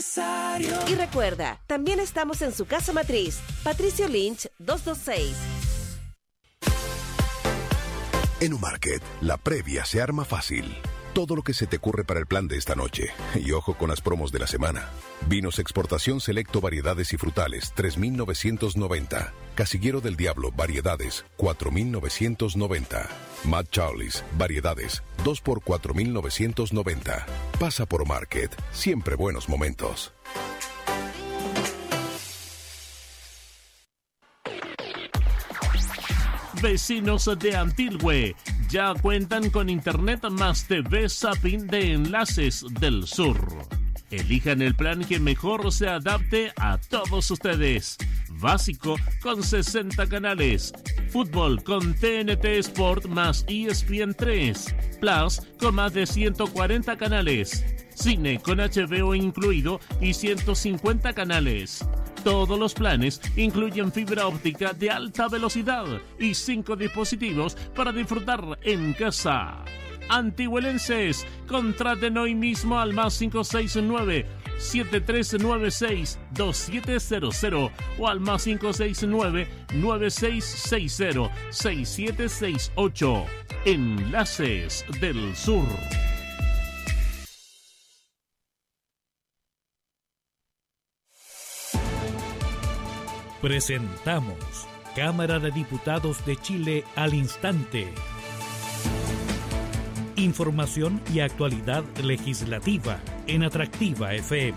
Y recuerda, también estamos en su casa matriz, Patricio Lynch 226. En Umarket, la previa se arma fácil. Todo lo que se te ocurre para el plan de esta noche. Y ojo con las promos de la semana. Vinos Exportación Selecto Variedades y Frutales, 3,990. Casillero del Diablo Variedades, 4,990. Mad Charlie's Variedades, 2 por 4,990. Pasa por Market. Siempre buenos momentos. Vecinos de Antilhue ya cuentan con Internet más TV Zapping de Enlaces del Sur. Elijan el plan que mejor se adapte a todos ustedes. Básico con 60 canales. Fútbol con TNT Sport más ESPN 3. Plus con más de 140 canales. Cine con HBO incluido y 150 canales. Todos los planes incluyen fibra óptica de alta velocidad y 5 dispositivos para disfrutar en casa. Antihuelenses, contraten hoy mismo al más 569-7396-2700 o al más 569-9660-6768. Enlaces del Sur. Presentamos Cámara de Diputados de Chile al instante. Información y actualidad legislativa en Atractiva FM.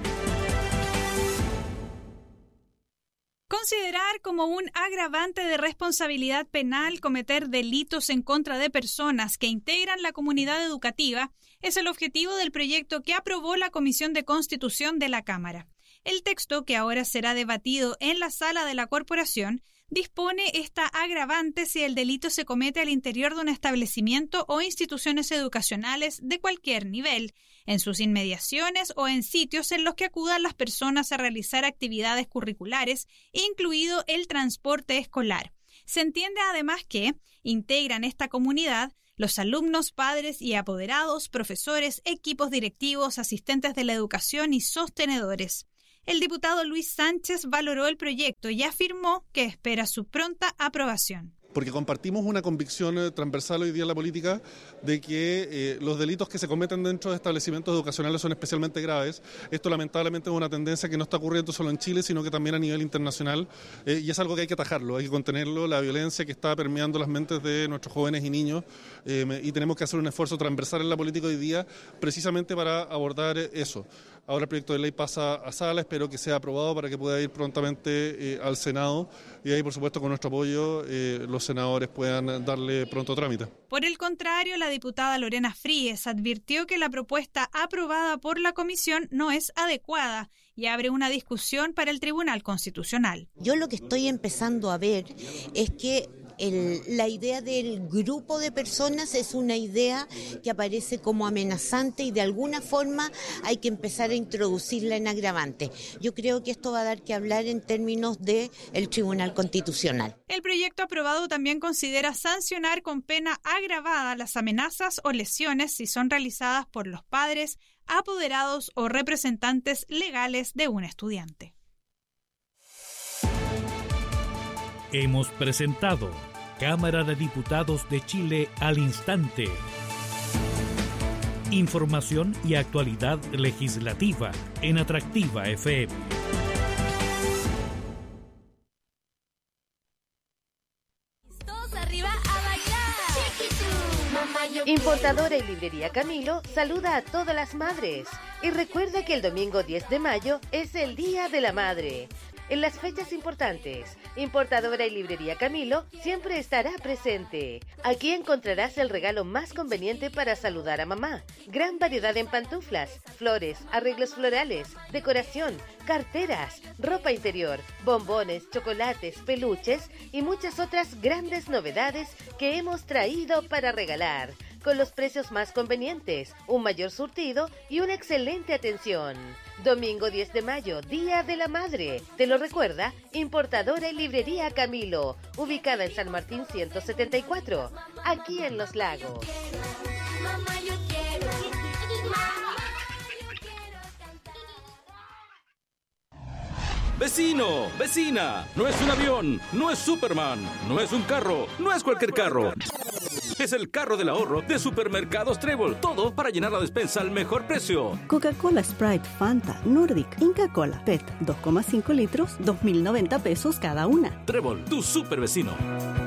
Considerar como un agravante de responsabilidad penal cometer delitos en contra de personas que integran la comunidad educativa es el objetivo del proyecto que aprobó la Comisión de Constitución de la Cámara. El texto, que ahora será debatido en la sala de la Corporación, dispone esta agravante si el delito se comete al interior de un establecimiento o instituciones educacionales de cualquier nivel, en sus inmediaciones o en sitios en los que acudan las personas a realizar actividades curriculares, incluido el transporte escolar. Se entiende además que integran esta comunidad los alumnos, padres y apoderados, profesores, equipos directivos, asistentes de la educación y sostenedores. El diputado Luis Sánchez valoró el proyecto y afirmó que espera su pronta aprobación. Porque compartimos una convicción transversal hoy día en la política de que los delitos que se cometen dentro de establecimientos educacionales son especialmente graves. Esto lamentablemente es una tendencia que no está ocurriendo solo en Chile, sino que también a nivel internacional, y es algo que hay que atajarlo, hay que contenerlo, la violencia que está permeando las mentes de nuestros jóvenes y niños, y tenemos que hacer un esfuerzo transversal en la política hoy día precisamente para abordar eso. Ahora el proyecto de ley pasa a sala, espero que sea aprobado para que pueda ir prontamente al Senado, y ahí por supuesto con nuestro apoyo los senadores puedan darle pronto trámite. Por el contrario, la diputada Lorena Fríes advirtió que la propuesta aprobada por la comisión no es adecuada y abre una discusión para el Tribunal Constitucional. Yo lo que estoy empezando a ver es que la idea del grupo de personas es una idea que aparece como amenazante y de alguna forma hay que empezar a introducirla en agravante. Yo creo que esto va a dar que hablar en términos del Tribunal Constitucional. El proyecto aprobado también considera sancionar con pena agravada las amenazas o lesiones si son realizadas por los padres, apoderados o representantes legales de un estudiante. Hemos presentado Cámara de Diputados de Chile al instante. Información y actualidad legislativa en Atractiva FM. Todos arriba a bailar. Importadora y Librería Camilo saluda a todas las madres y recuerda que el domingo 10 de mayo es el Día de la Madre. En las fechas importantes, Importadora y Librería Camilo siempre estará presente. Aquí encontrarás el regalo más conveniente para saludar a mamá. Gran variedad en pantuflas, flores, arreglos florales, decoración, carteras, ropa interior, bombones, chocolates, peluches y muchas otras grandes novedades que hemos traído para regalar. Con los precios más convenientes, un mayor surtido y una excelente atención. Domingo 10 de mayo, Día de la Madre. Te lo recuerda Importadora y Librería Camilo, ubicada en San Martín 174, aquí en Los Lagos. Vecino, vecina, no es un avión, no es Superman, no es un carro, no es cualquier carro. Es el carro del ahorro de Supermercados Trébol. Todo para llenar la despensa al mejor precio. Coca-Cola, Sprite, Fanta, Nordic, Inca Cola, PET, 2,5 litros, 2.090 pesos cada una. Trébol, tu super vecino.